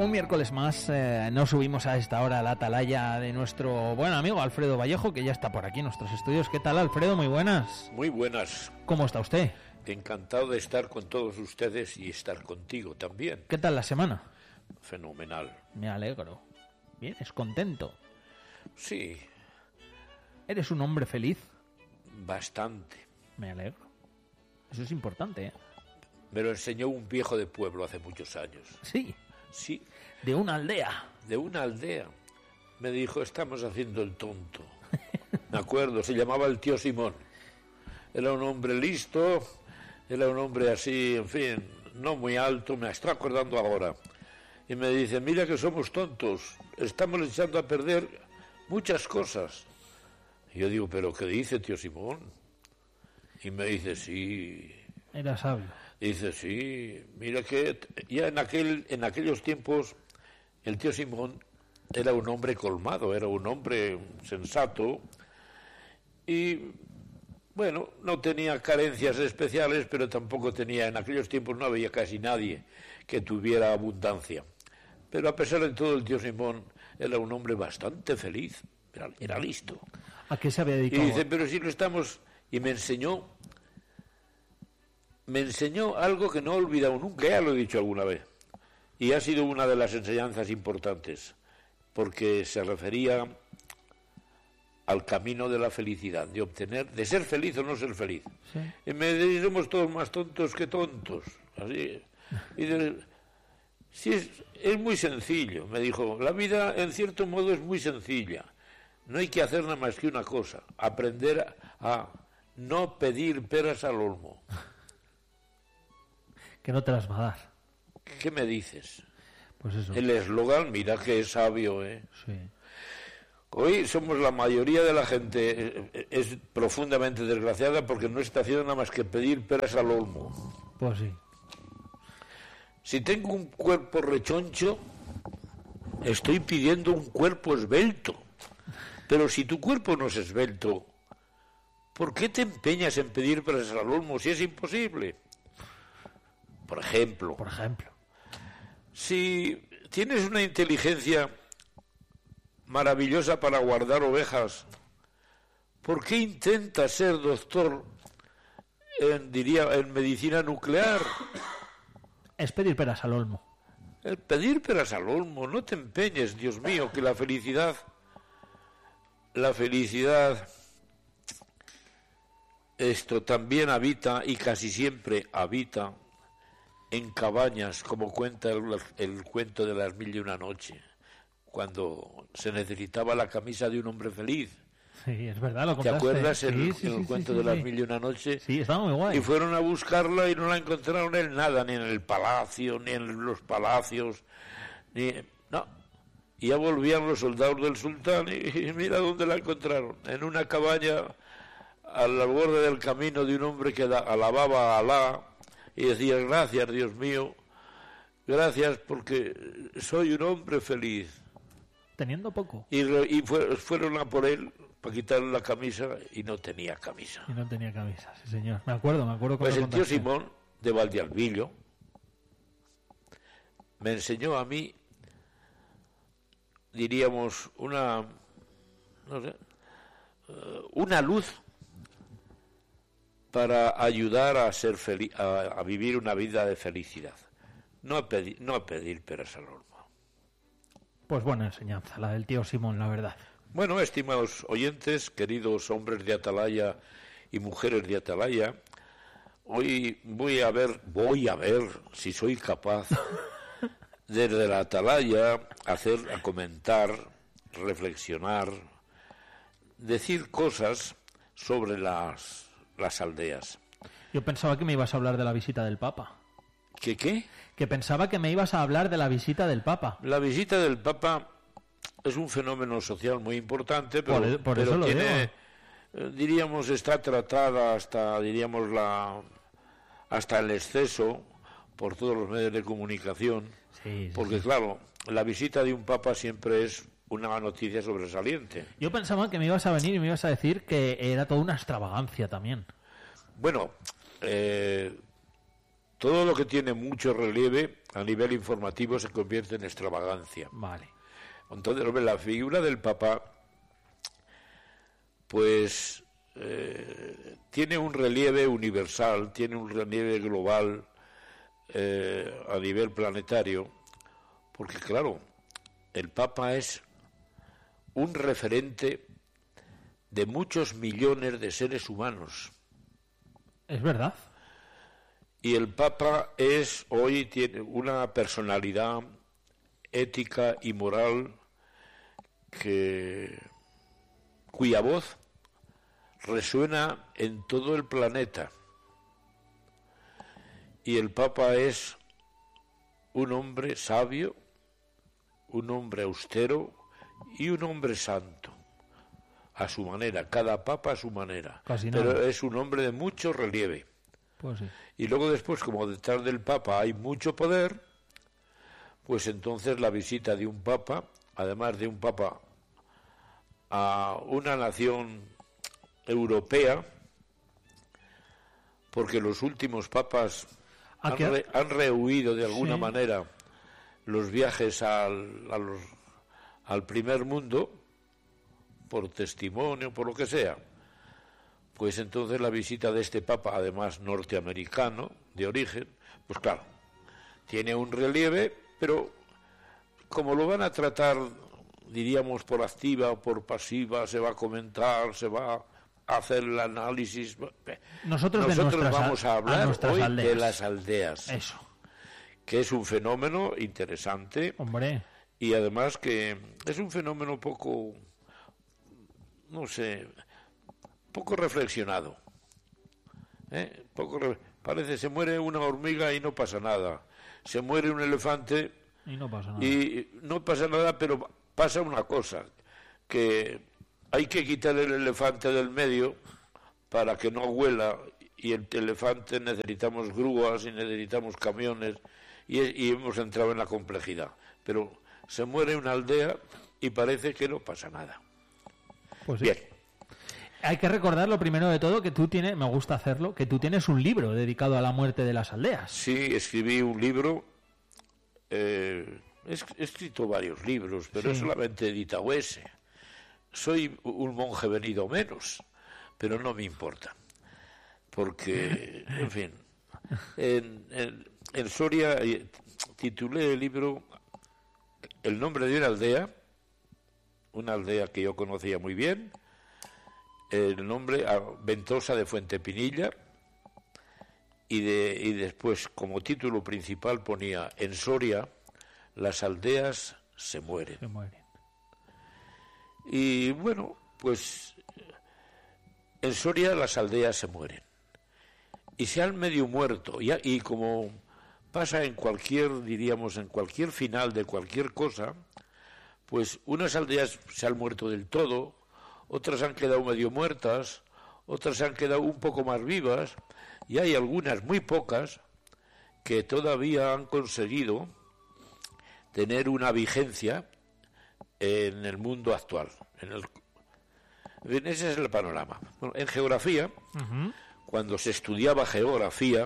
Un miércoles más nos subimos a esta hora a la atalaya de nuestro buen amigo Alfredo Vallejo, que ya está por aquí en nuestros estudios. ¿Qué tal, Alfredo? Muy buenas. Muy buenas. ¿Cómo está usted? Encantado de estar con todos ustedes y estar contigo también. ¿Qué tal la semana? Fenomenal. Me alegro. Bien, es contento. Sí. ¿Eres un hombre feliz? Bastante. Me alegro. Eso es importante, ¿eh? Me lo enseñó un viejo de pueblo hace muchos años. Sí. Sí. De una aldea. De una aldea. Me dijo, estamos haciendo el tonto. Me acuerdo, se llamaba el tío Simón. Era un hombre listo, era un hombre así, en fin, no muy alto, me estoy acordando ahora. Y me dice, mira que somos tontos, estamos echando a perder muchas cosas. Y yo digo, ¿pero qué dice tío Simón? Y me dice, sí. Era sabio. Dice, sí, mira que ya en aquellos tiempos el tío Simón era un hombre colmado, era un hombre sensato y, bueno, no tenía carencias especiales, pero tampoco tenía, en aquellos tiempos no había casi nadie que tuviera abundancia. Pero a pesar de todo, el tío Simón era un hombre bastante feliz, era listo. ¿A qué se había dedicado? Y dice, pero si lo estamos... Y me enseñó algo que no he olvidado nunca, ya lo he dicho alguna vez, y ha sido una de las enseñanzas importantes, porque se refería al camino de la felicidad, de ser feliz o no ser feliz. Sí. Y me dice, somos todos más tontos que tontos, así. Y dice, sí, es muy sencillo, me dijo, la vida en cierto modo es muy sencilla, no hay que hacer nada más que una cosa, aprender a no pedir peras al olmo. Que no te las va a dar. ¿Qué me dices? Pues eso. El eslogan, mira que es sabio, ¿eh? Sí. Hoy somos la mayoría de la gente, es profundamente desgraciada porque no está haciendo nada más que pedir peras al olmo. Pues sí. Si tengo un cuerpo rechoncho, estoy pidiendo un cuerpo esbelto. Pero si tu cuerpo no es esbelto, ¿por qué te empeñas en pedir peras al olmo si es imposible? Por ejemplo, si tienes una inteligencia maravillosa para guardar ovejas, ¿por qué intentas ser doctor en medicina nuclear? Es pedir peras al olmo. El pedir peras al olmo, no te empeñes, Dios mío, que la felicidad, esto también habita y casi siempre habita en cabañas, como cuenta el cuento de las 1001 noche, cuando se necesitaba la camisa de un hombre feliz. Sí, es verdad, lo contaste. ¿Te acuerdas el cuento de las 1001 noche? Sí, estaba muy guay. Y fueron a buscarla y no la encontraron en nada, ni en el palacio, ni en los palacios, no. Y ya volvían los soldados del sultán y mira dónde la encontraron, en una cabaña al borde del camino de un hombre que alababa a Alá y decía, gracias Dios mío, gracias porque soy un hombre feliz. Teniendo poco. Y fueron a por él para quitarle la camisa y no tenía camisa. Y no tenía camisa, sí señor. Me acuerdo. Pues el tío Simón de Valdealbillo me enseñó a mí, diríamos, una luz para ayudar a ser feliz, a vivir una vida de felicidad. No a pedir peras al olmo. Pues buena enseñanza, la del tío Simón, la verdad. Bueno, estimados oyentes, queridos hombres de Atalaya y mujeres de Atalaya, hoy voy a ver si soy capaz desde la Atalaya a comentar, reflexionar, decir cosas sobre las aldeas. Yo pensaba que me ibas a hablar de la visita del Papa. ¿Qué? Que pensaba que me ibas a hablar de la visita del Papa. La visita del Papa es un fenómeno social muy importante, pero, por eso lo tiene, diríamos, está tratada hasta el exceso por todos los medios de comunicación, porque claro, la visita de un Papa siempre es una noticia sobresaliente. Yo pensaba que me ibas a venir y me ibas a decir que era toda una extravagancia también. Bueno, todo lo que tiene mucho relieve a nivel informativo se convierte en extravagancia. Vale. Entonces, hombre, la figura del Papa, pues, tiene un relieve universal, tiene un relieve global a nivel planetario, porque, claro, el Papa es un referente de muchos millones de seres humanos. Es verdad. Y el Papa hoy tiene una personalidad ética y moral cuya voz resuena en todo el planeta. Y el Papa es un hombre sabio, un hombre austero y un hombre santo, a su manera, cada papa a su manera. Casi nada. Pero es un hombre de mucho relieve. Pues sí. Y luego después, como detrás del Papa hay mucho poder, pues entonces la visita de un Papa, además de un Papa a una nación europea, porque los últimos papas han rehuido de alguna manera los viajes al primer mundo, por testimonio, por lo que sea. Pues entonces la visita de este Papa, además norteamericano, de origen, pues claro, tiene un relieve, pero como lo van a tratar, diríamos, por activa o por pasiva, se va a comentar, se va a hacer el análisis. Nosotros vamos a hablar hoy aldeas. de las aldeas. Eso. Que es un fenómeno interesante. Hombre. Y además que es un fenómeno poco, no sé, poco reflexionado. Parece se muere una hormiga y no pasa nada. Se muere un elefante y no pasa nada. Y no pasa nada, pero pasa una cosa, que hay que quitar el elefante del medio para que no huela, y el elefante necesitamos grúas y necesitamos camiones, y hemos entrado en la complejidad. Pero se muere una aldea y parece que no pasa nada. Pues sí. Bien. Hay que recordar lo primero de todo que tú tienes, me gusta hacerlo, que tú tienes un libro dedicado a la muerte de las aldeas. Sí, escribí un libro, he escrito varios libros, pero solamente he editado ese. Soy un monje venido menos, pero no me importa, porque, en fin, en Soria titulé el libro El nombre de una aldea que yo conocía muy bien, el nombre Ventosa de Fuentepinilla, y después como título principal ponía en Soria las aldeas se mueren. Se mueren. Y bueno, pues en Soria las aldeas se mueren y se han medio muerto, y como pasa en cualquier, diríamos, en cualquier final de cualquier cosa, pues unas aldeas se han muerto del todo, otras han quedado medio muertas, otras han quedado un poco más vivas, y hay algunas, muy pocas, que todavía han conseguido tener una vigencia en el mundo actual. Ese es el panorama. Bueno, en geografía, cuando se estudiaba geografía,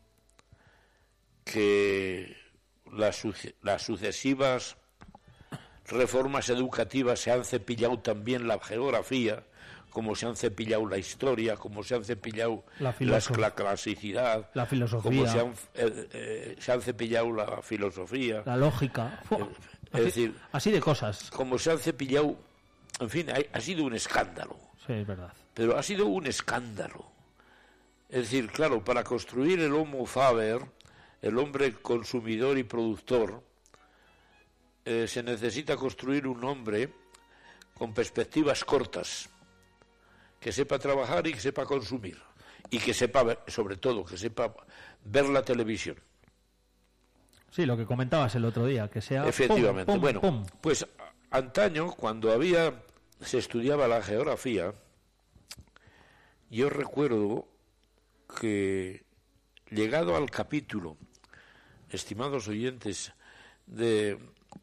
que las sucesivas reformas educativas se han cepillado también la geografía, como se han cepillado la historia, como se han cepillado la clasicidad, la filosofía, como se han cepillado la filosofía, la lógica, es decir, así de cosas, como se han cepillado, en fin, ha sido un escándalo. Sí, es verdad. Pero ha sido un escándalo. Es decir, claro, para construir el Homo Faber, el hombre consumidor y productor, se necesita construir un hombre con perspectivas cortas, que sepa trabajar y que sepa consumir, y que sepa, sobre todo, que sepa ver la televisión. Sí, lo que comentabas el otro día, que sea... Efectivamente. Pum, bueno, pum. Pues antaño, cuando se estudiaba la geografía, yo recuerdo que, llegado al capítulo, estimados oyentes, de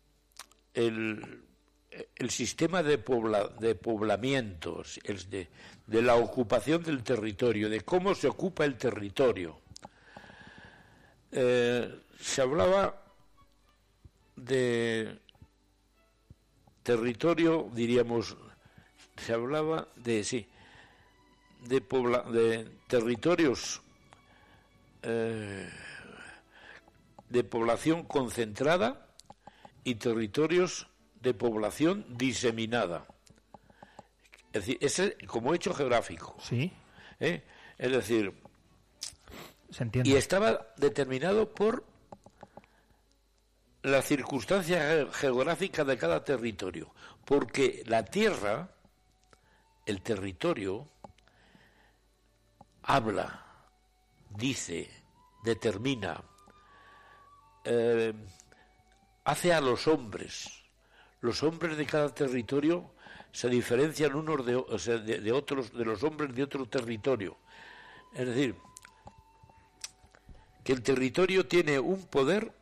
el sistema de poblamientos, de la ocupación del territorio, de cómo se ocupa el territorio, se hablaba de territorio, diríamos, se hablaba de territorios de población concentrada y territorios de población diseminada. Es decir, ese como hecho geográfico. Sí. Es decir, se entiende. Y estaba determinado por la circunstancia geográfica de cada territorio, porque la tierra, el territorio, habla, dice, determina, hace a los hombres. Los hombres de cada territorio se diferencian unos de otros, de los hombres de otro territorio. Es decir, que el territorio tiene un poder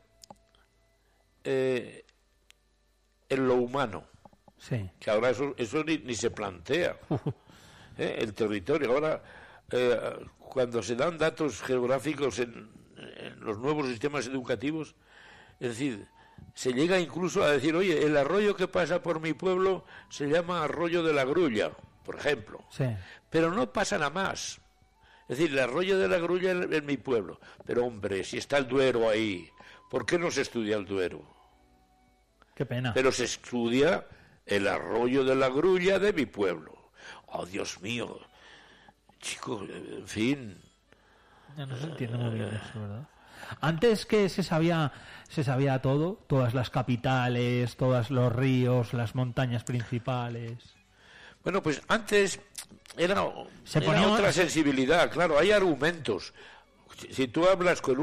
en lo humano. Sí. Que ahora eso ni se plantea. El territorio. Ahora, cuando se dan datos geográficos en los nuevos sistemas educativos, es decir, se llega incluso a decir, oye, el arroyo que pasa por mi pueblo se llama Arroyo de la Grulla, por ejemplo. Sí. Pero no pasa nada más. Es decir, el Arroyo de la Grulla en mi pueblo. Pero, hombre, si está el Duero ahí, ¿por qué no se estudia el Duero? Qué pena. Pero se estudia el Arroyo de la Grulla de mi pueblo. Oh, Dios mío. Chicos, en fin. Ya no se entiende muy bien eso, ¿verdad? Antes que se sabía todo, todas las capitales, todos los ríos, las montañas principales. Bueno, pues antes era ponía otra sensibilidad, claro, hay argumentos. Si tú hablas con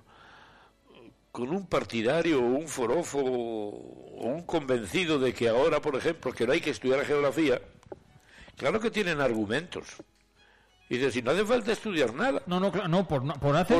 un partidario o un forofo o un convencido de que ahora, por ejemplo, que no hay que estudiar geografía, claro que tienen argumentos. Y dice, si no hace falta estudiar nada. No, por hacer